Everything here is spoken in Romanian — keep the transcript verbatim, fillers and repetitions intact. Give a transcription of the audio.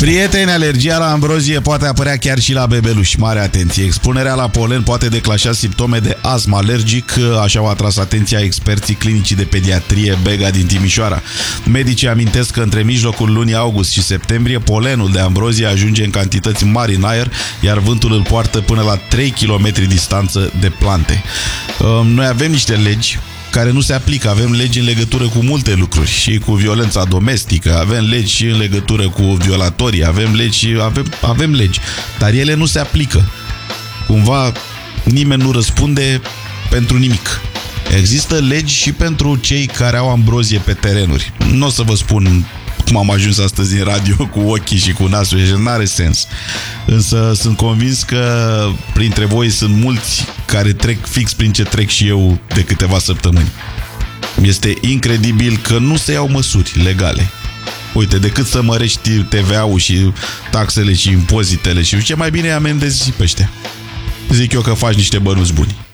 Prieteni, alergia la ambrozie poate apărea chiar și la bebeluși. Mare atenție! Expunerea la polen poate declanșa simptome de astm alergic, așa au atras atenția experții clinicii de pediatrie Bega din Timișoara. Medicii amintesc că între mijlocul lunii august și septembrie, polenul de ambrozie ajunge în cantități mari în aer, iar vântul îl poartă până la trei kilometri distanță de plante. Noi avem niște legi care nu se aplică. Avem legi în legătură cu multe lucruri, și cu violența domestică, avem legi și în legătură cu violatorii, avem legi, avem, avem legi, dar ele nu se aplică. Cumva nimeni nu răspunde pentru nimic. Există legi și pentru cei care au ambrozie pe terenuri. Nu o să vă spun cum am ajuns astăzi în radio cu ochii și cu nasul, și n-are sens. Însă sunt convins că printre voi sunt mulți care trec fix prin ce trec și eu de câteva săptămâni. Este incredibil că nu se iau măsuri legale. Uite, decât să mărești T V A-ul și taxele și impozitele și ce mai bine amendezi pe ăștia. Zic eu că faci niște bănuți buni.